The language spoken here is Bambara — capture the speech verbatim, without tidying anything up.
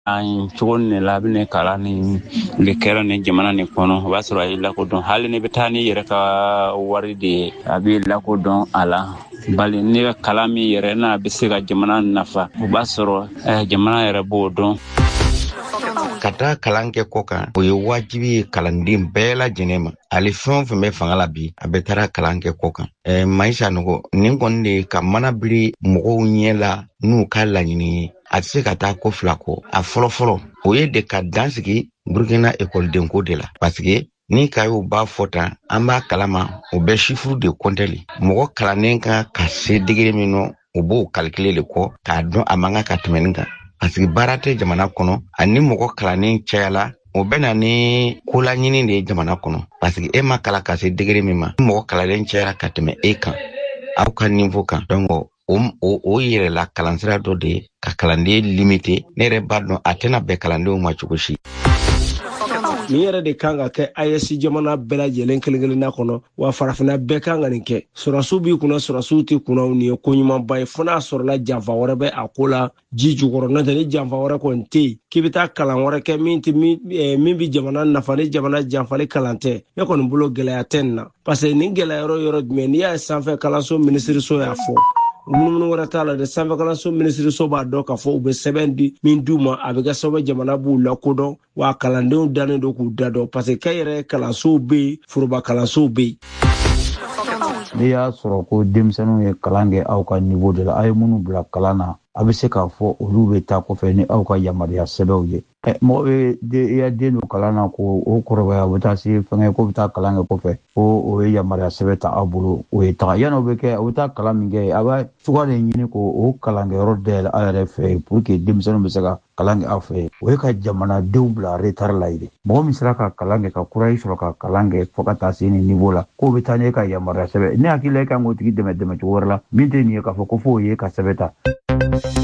an cogo ne la bɛ ne kala ni de kɛra ni jamana ni kɔnɔ o b'a sɔrɔ a ye lakodɔn hali ne bɛ taa ni yɛrɛ ka wari de a bɛ lakodɔn a la bali ne ka kala min yɛrɛ n'a bɛ se ka jamana nafa o b'a sɔrɔ jamana yɛrɛ b'o dɔn. Ka taa kalan kɛ kɔ kan o ye wajibi ye kalanden bɛɛ lajɛlen ma ale fɛn o fɛn bɛ fanga la bi a bɛ taara kalan kɛ kɔ kan ɛɛ Maïssa nɔgɔ nin kɔni de ka mana biri mɔgɔw ɲɛ la n'u ka laɲini ye a tɛ se ka taa ko fila kɔ a fɔlɔ fɔlɔ o ye de ka dansigi Burukina ekɔlidenko de la parce que ni ka y'o b'a fɔ tan an b'a kalama o bɛ chiffre de compteli mɔgɔ kalannen ka ka se degré min nɔ o b'o calculer le kɔ k'a dɔn a man ka tɛmɛ nin kan parce que baara tɛ jamana kɔnɔ ani mɔgɔ kalannen cayala o bɛ na ni kolaɲini de ye jamana kɔnɔ parce que e ma kala ka se degré min ma mɔgɔ kalalen cayara ka tɛmɛ e kan aw ka niveau kan donc o o o yɛrɛla kalansira dɔ de ye ka kalanden limité ne yɛrɛ b'a dɔn a tɛna bɛn kalandenw ma cogo si. Ni yɛrɛ de kan ka kɛ A E S jamana bɛɛ lajɛlen kelen-kelenna kɔnɔ wa farafinna bɛɛ kan ka nin kɛ sɔrɔsiw b'i kunna sɔrɔsiw tɛ kunna nin ye ko ɲumanba ye fo n'a sɔrɔla janfa wɛrɛ bɛ a ko la ji jukɔrɔ n'o tɛ ni janfa wɛrɛ kɔni tɛ yen k'i bɛ taa kalan wɛrɛ kɛ min tɛ min min bɛ jamana nafa ni jamana janfali kalan tɛ ne kɔni bolo gɛlɛya tɛ nin na parce que nin gɛlɛya yɔrɔ yɔrɔ jumɛn n'i y'a ye sanfɛ kalanso minisiriso y'a fɔ munumunu wɛrɛ t'a la de sanfɛ kalanso minisiriso b'a dɔn k'a fɔ u bɛ sɛbɛn di min d'u ma a bɛ kɛ sababu jamana b'u lakodɔn wa kalandenw dannen don k'u da dɔn parce que kɛ yɛrɛ kalansow bɛ yen foroba kalansow bɛ yen. N'i y'a sɔrɔ ko denmisɛnninw ye kalan kɛ aw ka niveau de la a ye minnu bila kalan na a bɛ se k'a fɔ olu bɛ taa kɔfɛ ni aw ka yamaruya sɛbɛnw ye mɔgɔ bɛ i ya den don kalan na ko o kɔrɔbaya o bɛ taa se fɛngɛ ko bɛ taa kalan kɛ kɔfɛ ko o ye yamaruya sɛbɛn ta aw bolo o ye taga yanni o bɛ kɛ o bɛ taa kalan min kɛ a b'a cogoya de ɲini ko o kalankɛyɔrɔ dayɛlɛ aw yɛrɛ fɛ pour que denmisɛnninw bɛ se ka kalan kɛ aw fɛ o ye ka jamanadenw bila retard la ye mɔgɔ min sera ka kalan kɛ ka courage sɔrɔ ka kalan kɛ fo ka taa se nin niveau la k'o bɛ taa n'e ka yamaruya sɛbɛn ne hakili la e kan k'o tigi dɛmɛ dɛmɛ cogo wɛrɛ la min tɛ nin ye k'a fɔ ko fo o ye ka sɛbɛn ta.